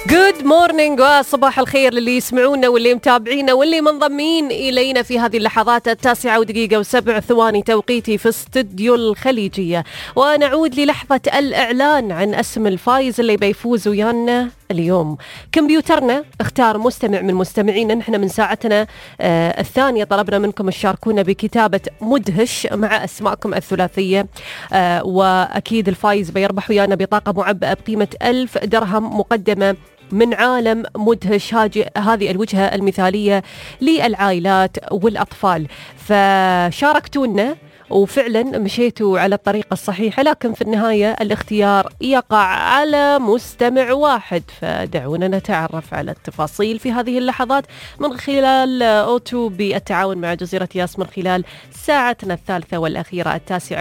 جود مورنينج وصباح الخير للي يسمعونا واللي متابعينا واللي منضمين إلينا في هذه اللحظات 9:07 توقيتي في استوديو الخليجية. ونعود للحظة الإعلان عن اسم الفايز اللي بيفوز ويانا اليوم. كمبيوترنا اختار مستمع من مستمعينا. نحن من ساعتنا الثانية طلبنا منكم تشاركونا بكتابة مدهش مع أسماءكم الثلاثية، وأكيد الفايز بيربح ويانا بطاقة معبأة بقيمة 1000 درهم مقدمة من عالم مدهش، هذه الوجهة المثالية للعائلات والأطفال. فشاركتونا وفعلا مشيتوا على الطريقة الصحيحة، لكن في النهاية الاختيار يقع على مستمع واحد. فدعونا نتعرف على التفاصيل في هذه اللحظات من خلال أوتو بالتعاون مع جزيرة ياس من خلال ساعتنا الثالثة والأخيرة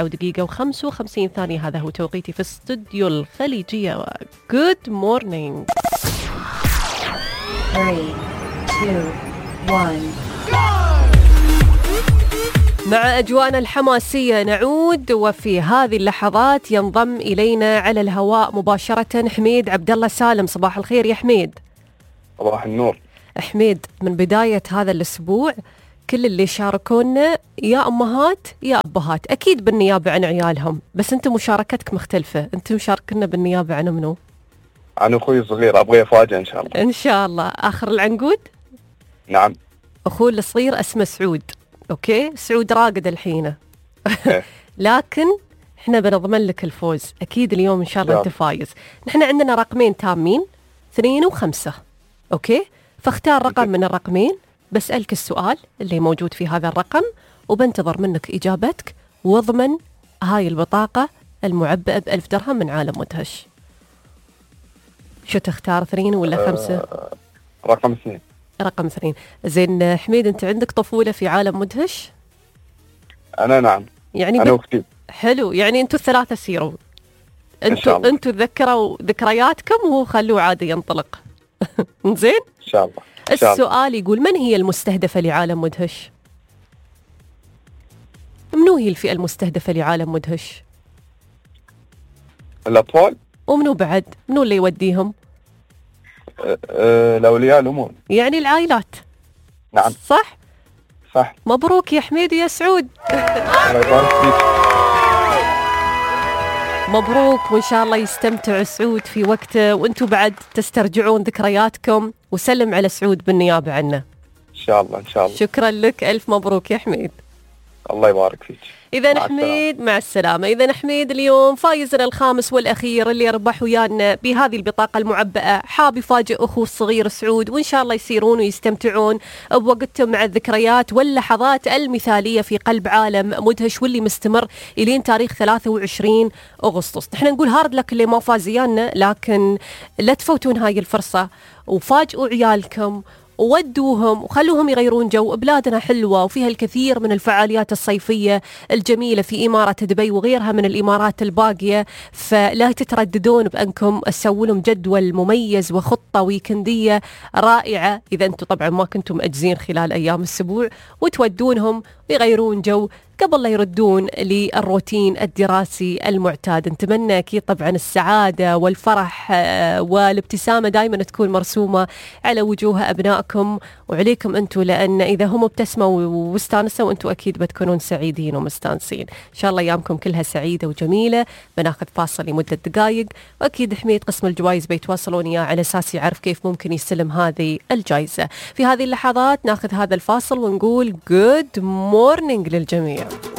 9:55. هذا هو توقيتي في استوديو الخليجية. Good morning. 3, 2, 1. مع أجواءنا الحماسية نعود، وفي هذه اللحظات ينضم إلينا على الهواء مباشرة حميد عبد الله سالم. صباح الخير يا حميد. صباح النور. حميد، من بداية هذا الأسبوع كل اللي شاركونا يا أمهات يا أبهات، أكيد بالنيابة عن عيالهم، بس أنت مشاركتك مختلفة. أنت مشاركنا بالنيابة عن منو؟ عن أخوي الصغير، أبغى أفاجئ إن شاء الله. إن شاء الله. آخر العنقود؟ نعم. أخوه الصغير اسمه سعود. أوكي، سعود راقد الحين. لكن إحنا بنضمن لك الفوز أكيد اليوم إن شاء الله. أنت فايز. نحن عندنا رقمين تامين 2 و5. أوكي، فاختار رقم من الرقمين، بسألك السؤال اللي موجود في هذا الرقم وبنتظر منك إجابتك، واضمن هاي البطاقة المعبأة ب1000 درهم من عالم مدهش. شو تختار، 2 ولا 5؟ رقم 2. رقم 2. زين حميد، أنت عندك طفولة في عالم مدهش؟ أنا نعم، يعني أنا وأختي. حلو، يعني أنتوا الثلاثة سيروا، أنتوا تذكروا ذكرياتكم وهو خلوه عادي ينطلق. زين إن شاء الله. السؤال يقول: من هي المستهدفة لعالم مدهش؟ منو هي الفئة المستهدفة لعالم مدهش؟ الأطفال. ومنو بعد؟ منو اللي يوديهم؟ الأولياء الأمور، يعني العائلات. نعم صح؟ صح. مبروك يا حميد ويا سعود. الله يبارك فيك. مبروك، وإن شاء الله يستمتع سعود في وقته وأنتوا بعد تسترجعون ذكرياتكم. وسلم على سعود بالنيابة عنا. إن شاء الله إن شاء الله. شكرا لك، ألف مبروك يا حميد. الله يبارك فيك. إذا حميد مع السلامة. إذا حميد اليوم فايزنا الخامس والأخير اللي يربح ويانا بهذه البطاقة المعبأة، حاب يفاجئ أخوه الصغير سعود، وإن شاء الله يسيرون ويستمتعون بوقتهم مع الذكريات واللحظات المثالية في قلب عالم مدهش، واللي مستمر إلين تاريخ 23 أغسطس. نحن نقول هارد لك اللي ما فاز ويانا، لكن لا تفوتون هاي الفرصة وفاجئوا عيالكم وودوهم وخلوهم يغيرون جو. بلادنا حلوة وفيها الكثير من الفعاليات الصيفية الجميلة في إمارة دبي وغيرها من الإمارات الباقية، فلا تترددون بأنكم تسووا لهم جدول مميز وخطة ويكندية رائعة إذا أنتم طبعا ما كنتم مأجزين خلال أيام الأسبوع، وتودونهم ويغيرون جو قبل لا يردون للروتين الدراسي المعتاد. نتمنى أكيد طبعا السعادة والفرح والابتسامة دائما تكون مرسومة على وجوه أبنائكم وعليكم أنتم، لأن إذا هم ابتسموا واستانسوا وأنتم أكيد بتكونون سعيدين ومستانسين. إن شاء الله أيامكم كلها سعيدة وجميلة. بناخذ فاصل لمدة دقائق، وأكيد حميد قسم الجوائز بيتواصلون إياه على أساس يعرف كيف ممكن يستلم هذه الجائزة. في هذه اللحظات ناخذ هذا الفاصل ونقول good morning للجميع.